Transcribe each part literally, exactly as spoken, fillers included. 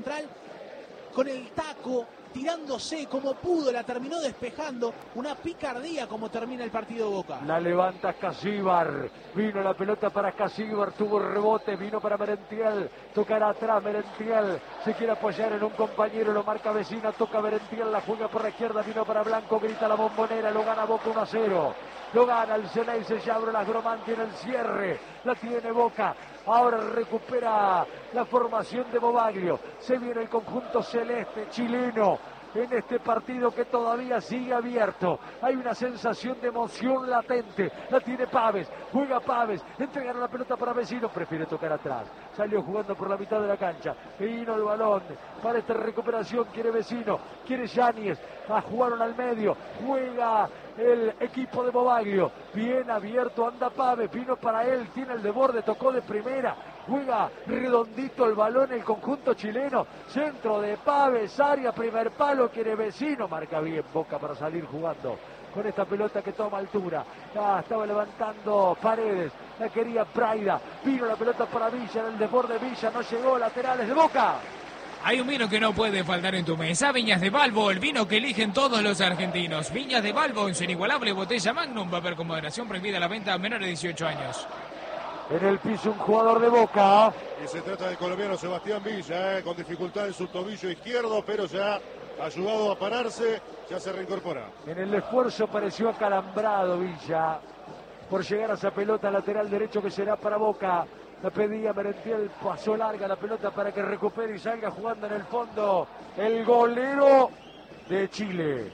central con el taco, tirándose como pudo, la terminó despejando. Una picardía como termina el partido Boca. La levanta Casíbar, vino la pelota para Casíbar, tuvo rebote, vino para Merentiel, tocará atrás Merentiel, se quiere apoyar en un compañero, lo marca Vecino, toca Merentiel, la juega por la izquierda, vino para Blanco, grita la Bombonera, lo gana Boca uno a cero. Lo gana el Ceneice, ya abre las Gromanti en el cierre, la tiene Boca, ahora recupera la formación de Bobaglio, se viene el conjunto celeste chileno en este partido que todavía sigue abierto. Hay una sensación de emoción latente, la tiene Paves, juega Paves, entrega la pelota para Vecino, prefiere tocar atrás, salió jugando por la mitad de la cancha, vino el balón para esta recuperación, quiere Vecino, quiere Yáñez, la jugaron al medio, juega el equipo de Bobaglio, bien abierto, anda Paves, vino para él, tiene el de borde, tocó de primera, juega redondito el balón el conjunto chileno, centro de Paves, área, primer palo, quiere Vecino, marca bien Boca para salir jugando con esta pelota que toma altura. Ah, estaba levantando Paredes, la quería Praida, vino la pelota para Villa, en el desborde Villa, no llegó, laterales de Boca. Hay un vino que no puede faltar en tu mesa, Viñas de Balbo, el vino que eligen todos los argentinos. Viñas de Balbo en su inigualable botella Magnum, va a haber con moderación, prohibida la venta a menores de dieciocho años. En el piso un jugador de Boca. Y se trata del colombiano Sebastián Villa, eh, con dificultad en su tobillo izquierdo, pero ya ha ayudado a pararse, ya se reincorpora. En el esfuerzo pareció acalambrado Villa por llegar a esa pelota lateral derecho que será para Boca. La pedía Merentiel, pasó larga la pelota para que recupere y salga jugando en el fondo el golero de Chile.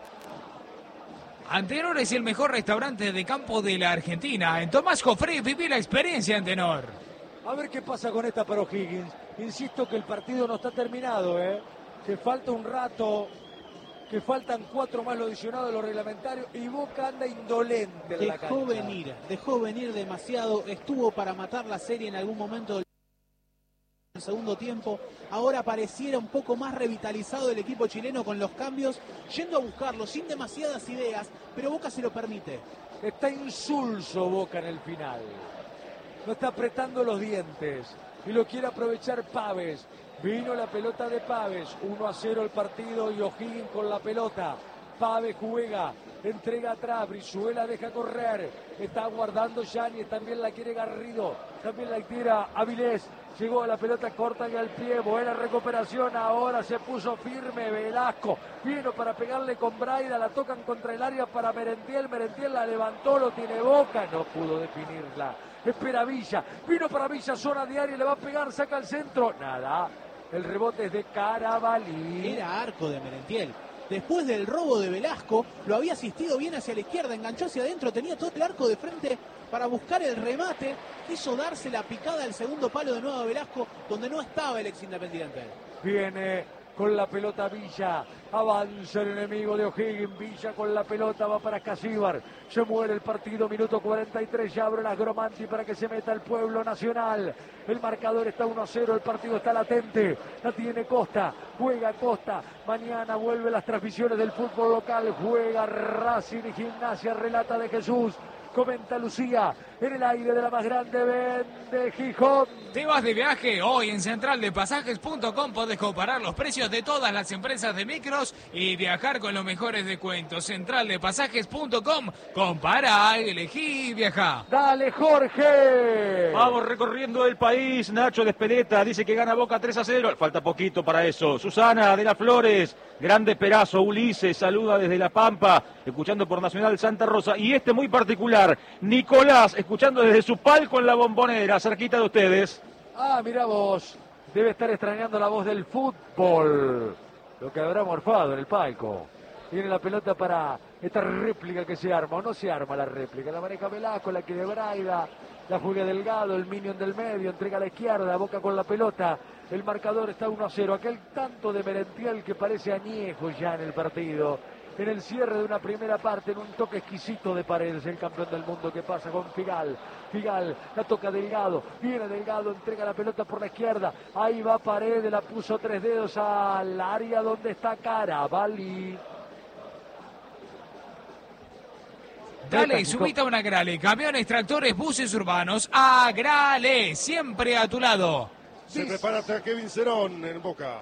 Antenor es el mejor restaurante de campo de la Argentina. En Tomás Jofré viví la experiencia Antenor. A ver qué pasa con esta para O'Higgins. Insisto que el partido no está terminado, ¿eh? Que falta un rato, que faltan cuatro más lo adicionado de lo reglamentario y Boca anda indolente en la cancha. Dejó venir, dejó venir demasiado, estuvo para matar la serie en algún momento del segundo tiempo, ahora pareciera un poco más revitalizado el equipo chileno con los cambios, yendo a buscarlo sin demasiadas ideas, pero Boca se lo permite. Está insulso Boca en el final, no está apretando los dientes y lo quiere aprovechar Paves. Vino la pelota de Paves, uno a cero el partido y O'Higgins con la pelota. Paves juega, entrega atrás, Brizuela deja correr, está guardando Yáñez, también la quiere Garrido, también la tira Avilés, llegó a la pelota corta y al pie, buena recuperación, ahora se puso firme Velasco, vino para pegarle con Braida, la tocan contra el área para Merentiel, Merentiel la levantó, lo tiene Boca, no pudo definirla, espera Villa, vino para Villa, zona diaria, le va a pegar, saca al centro, nada, el rebote es de Carabalí. Era arco de Merentiel. Después del robo de Velasco, lo había asistido bien hacia la izquierda, enganchó hacia adentro, tenía todo el arco de frente para buscar el remate, quiso darse la picada al segundo palo de nuevo a Velasco, donde no estaba el ex Independiente. Viene con la pelota Villa, avanza el enemigo de O'Higgins, Villa con la pelota, va para Casíbar, se muere el partido, minuto cuarenta y tres, ya abre las Gromanti para que se meta el pueblo nacional, el marcador está uno a cero, el partido está latente, la tiene Costa, juega Costa, mañana vuelve las transmisiones del fútbol local, juega Racing y Gimnasia, relata de Jesús, comenta Lucía, en el aire de la más grande, vende Gijón. ¿Te vas de viaje? Hoy en central de pasajes punto com podés comparar los precios de todas las empresas de micros y viajar con los mejores descuentos. central de pasajes punto com, compara, elegí y viajá. Dale Jorge. Vamos recorriendo el país, Nacho de Espeleta dice que gana Boca tres a cero, falta poquito para eso. Susana de las Flores, grande Perazo, Ulises, saluda desde La Pampa, escuchando por Nacional Santa Rosa. Y este muy particular, Nicolás, escuchando desde su palco en La Bombonera, cerquita de ustedes. Ah, mira vos, debe estar extrañando la voz del fútbol, lo que habrá morfado en el palco. Viene la pelota para esta réplica que se arma, o no se arma la réplica, la maneja Velasco, la quiere Braida, la juega Delgado, el minion del medio, entrega a la izquierda, Boca con la pelota, el marcador está uno a cero, aquel tanto de Merentiel que parece añejo ya en el partido. En el cierre de una primera parte, en un toque exquisito de Paredes, el campeón del mundo, que pasa con Figal. Figal, la toca Delgado, viene Delgado, entrega la pelota por la izquierda, ahí va Paredes, la puso tres dedos al área donde está Carabalí. Dale, subite a una Grale, camiones, tractores, buses urbanos, a Grale, siempre a tu lado. Se prepara Kevin Cerón en Boca.